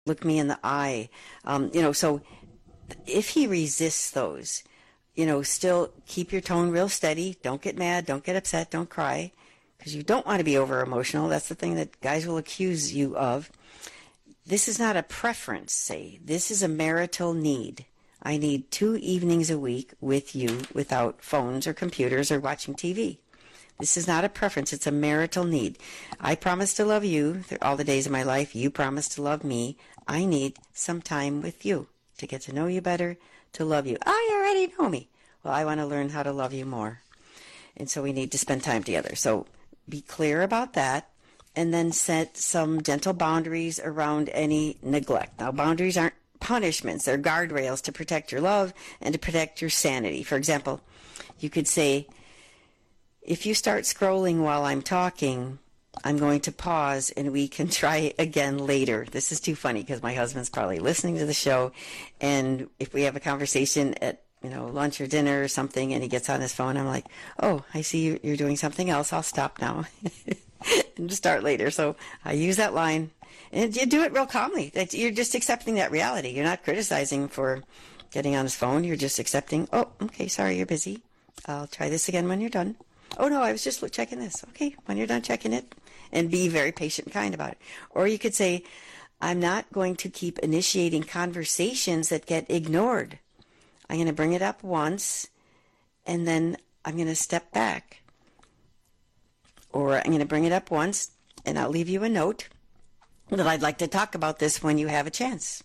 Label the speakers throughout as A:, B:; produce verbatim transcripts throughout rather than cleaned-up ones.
A: look me in the eye. Um, you know, so if he resists those, you know, still keep your tone real steady. Don't get mad. Don't get upset. Don't cry, because you don't want to be over emotional. That's the thing that guys will accuse you of. This is not a preference, say. This is a marital need. I need two evenings a week with you without phones or computers or watching T V. This is not a preference. It's a marital need. I promise to love you all the days of my life. You promise to love me. I need some time with you to get to know you better, to love you. Oh, you already know me. Well, I want to learn how to love you more. And so we need to spend time together. So be clear about that, and then set some gentle boundaries around any neglect. Now, boundaries aren't punishments. They're guardrails to protect your love and to protect your sanity. For example, you could say, if you start scrolling while I'm talking, I'm going to pause and we can try again later. This is too funny because my husband's probably listening to the show, and if we have a conversation at, you know, lunch or dinner or something, and he gets on his phone, I'm like, oh, I see you're doing something else. I'll stop now and just start later. So I use that line, and you do it real calmly. That you're just accepting that reality. You're not criticizing for getting on his phone. You're just accepting, oh, okay, sorry, you're busy. I'll try this again when you're done. Oh, no, I was just checking this. Okay, when you're done checking it, and be very patient and kind about it. Or you could say, I'm not going to keep initiating conversations that get ignored. I'm going to bring it up once, and then I'm going to step back. Or I'm going to bring it up once, and I'll leave you a note that I'd like to talk about this when you have a chance.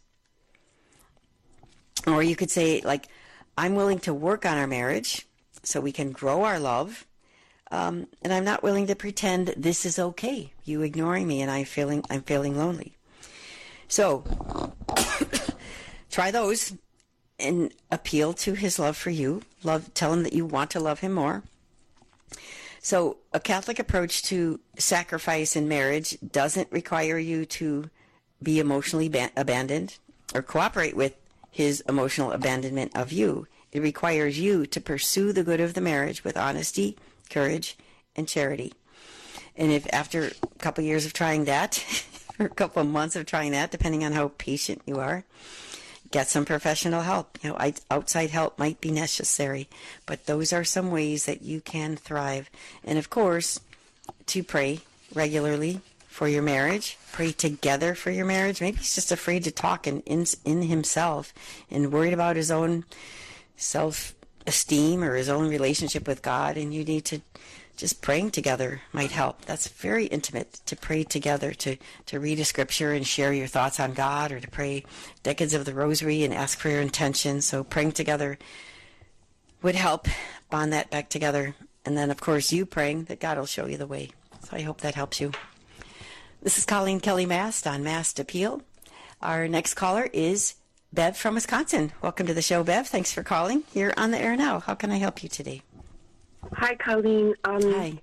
A: Or you could say, like, I'm willing to work on our marriage so we can grow our love. Um, and I'm not willing to pretend this is okay. You ignoring me, and I'm feeling I'm feeling lonely. So try those and appeal to his love for you. Love, tell him that you want to love him more. So a Catholic approach to sacrifice in marriage doesn't require you to be emotionally ba- abandoned or cooperate with his emotional abandonment of you. It requires you to pursue the good of the marriage with honesty, courage, and charity. And if after a couple of years of trying that, or a couple of months of trying that, depending on how patient you are, get some professional help. You know, outside help might be necessary, but those are some ways that you can thrive. And of course, to pray regularly for your marriage, pray together for your marriage. Maybe he's just afraid to talk in, in, in himself and worried about his own self-esteem or his own relationship with God, and you need to just praying together might help. That's very intimate, to pray together, to, to read a scripture and share your thoughts on God, or to pray decades of the rosary and ask for your intention. So praying together would help bond that back together. And then, of course, you praying that God will show you the way. So I hope that helps you. This is Colleen Kelly Mast on Mast Appeal. Our next caller is Bev from Wisconsin. Welcome to the show, Bev. Thanks for calling. You're on the air now. How can I help you today?
B: Hi, Colleen. Um,
A: Hi.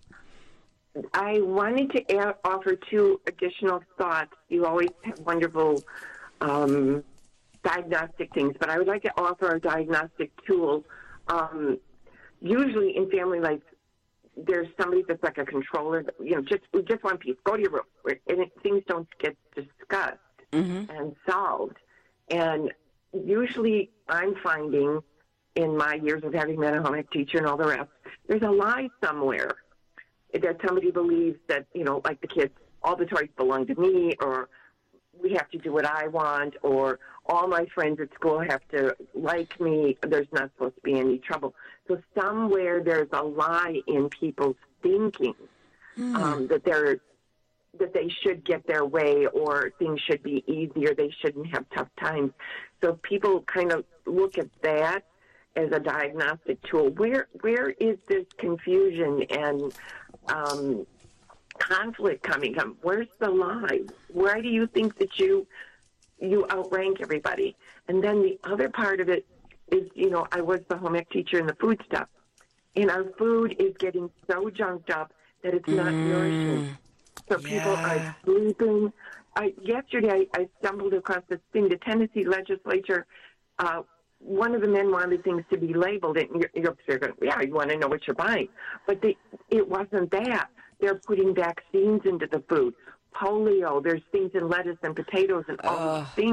B: I wanted to a- offer two additional thoughts. You always have wonderful um, diagnostic things, but I would like to offer a diagnostic tool. Um, usually in family life, there's somebody that's like a controller. That, you know, just just one piece. Go to your room, and it, things don't get discussed
A: Mm-hmm.
B: and solved. And usually, I'm finding in my years of having been a home ec teacher and all the rest, there's a lie somewhere that somebody believes that, you know, like the kids, all the toys belong to me, or we have to do what I want, or all my friends at school have to like me. There's not supposed to be any trouble. So somewhere there's a lie in people's thinking
A: Mm.
B: um, that they're that they should get their way, or things should be easy, or they shouldn't have tough times. So people kind of look at that as a diagnostic tool. Where where is this confusion and um, conflict coming from? Where's the lie? Why do you think that you you outrank everybody? And then the other part of it is, you know, I was the home ec teacher in the food stuff, and our food is getting so junked up that it's not
A: Mm.
B: nourishing. So
A: Yeah.
B: people are sleeping. I, yesterday, I, I stumbled across this thing. The Tennessee legislature, uh, one of the men wanted things to be labeled. And you're, you're, you're going, yeah, you want to know what you're buying. But they, it wasn't that. They're putting vaccines into the food. polio. There's things in lettuce and potatoes and all
A: Oh,
B: these things